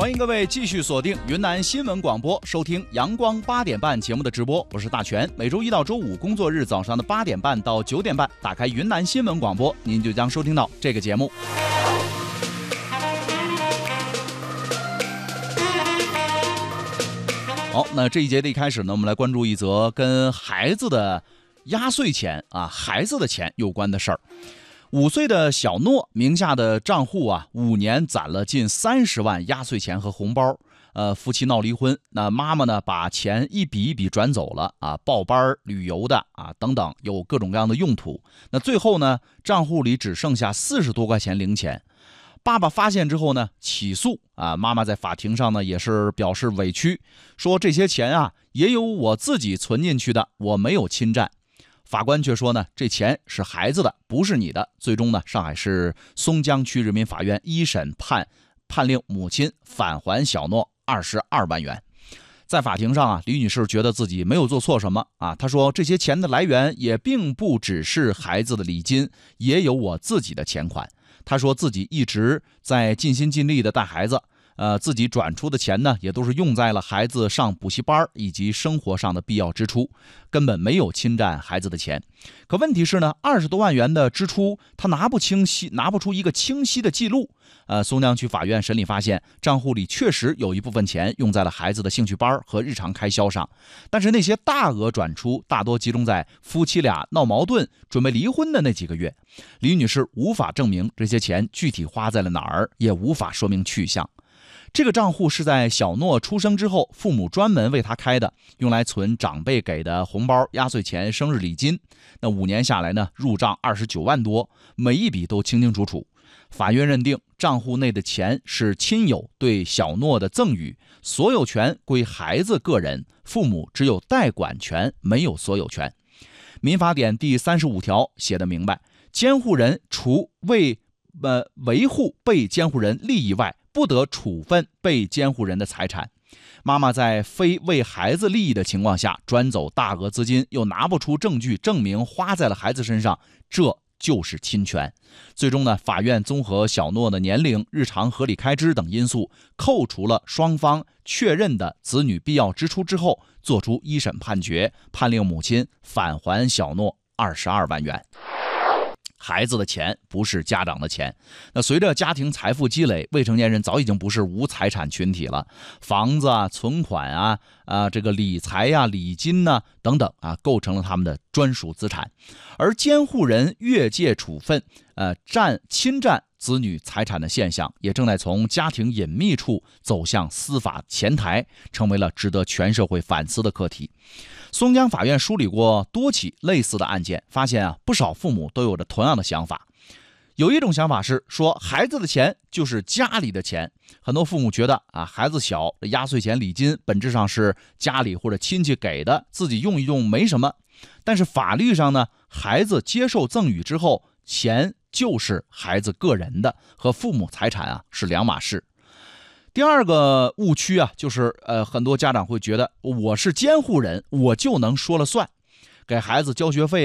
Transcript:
欢迎各位继续锁定云南新闻广播，收听阳光8点半节目的直播，我是大全。每周一到周五工作日早上的8点半到9点半，打开云南新闻广播，您就将收听到这个节目。好，那这一节的一开始呢，我们来关注一则跟孩子的压岁钱孩子的钱有关的事儿。5岁的小诺名下的账户5年攒了近30万压岁钱和红包。夫妻闹离婚，那妈妈呢把钱一笔一笔转走了报班旅游的等等，有各种各样的用途。那最后呢，账户里只剩下40多块钱零钱。爸爸发现之后呢，起诉妈妈在法庭上呢也是表示委屈，说这些钱也有我自己存进去的，我没有侵占。法官却说呢，这钱是孩子的，不是你的。最终呢，上海市松江区人民法院一审判令母亲返还小诺22万元。在法庭上李女士觉得自己没有做错什么她说这些钱的来源也并不只是孩子的礼金，也有我自己的钱款。她说自己一直在尽心尽力的带孩子，自己转出的钱呢，也都是用在了孩子上补习班以及生活上的必要支出，根本没有侵占孩子的钱。可问题是呢，20多万元的支出，他拿不出一个清晰的记录。松江区法院审理发现，账户里确实有一部分钱用在了孩子的兴趣班和日常开销上，但是那些大额转出大多集中在夫妻俩闹矛盾准备离婚的那几个月。李女士无法证明这些钱具体花在了哪儿，也无法说明去向。这个账户是在小诺出生之后，父母专门为他开的，用来存长辈给的红包、压岁钱、生日礼金。那5年下来呢，入账29万多，每一笔都清清楚楚。法院认定账户内的钱是亲友对小诺的赠与，所有权归孩子个人，父母只有代管权，没有所有权。民法典第35条写得明白，监护人除为维护被监护人利益外，不得处分被监护人的财产。妈妈在非为孩子利益的情况下转走大额资金，又拿不出证据证明花在了孩子身上，这就是侵权。最终呢，法院综合小诺的年龄、日常合理开支等因素，扣除了双方确认的子女必要支出之后，作出一审判决，判令母亲返还小诺22万元。孩子的钱不是家长的钱。那随着家庭财富积累，未成年人早已经不是无财产群体了，房子存款这个理财礼金等等构成了他们的专属资产。而监护人越界处分侵占子女财产的现象，也正在从家庭隐秘处走向司法前台，成为了值得全社会反思的课题。松江法院梳理过多起类似的案件，发现不少父母都有着同样的想法。有一种想法是说，孩子的钱就是家里的钱。很多父母觉得孩子小，压岁钱礼金本质上是家里或者亲戚给的，自己用一用没什么。但是法律上呢，孩子接受赠与之后，钱就是孩子个人的，和父母财产是两码事。第二个误区就是很多家长会觉得我是监护人，我就能说了算，给孩子交学费